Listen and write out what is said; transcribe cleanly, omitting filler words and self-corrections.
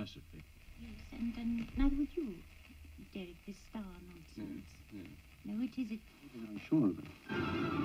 Mercifully. Yes, and neither would you, Derek, this star nonsense. Yeah. No, it isn't. I'm sure of it.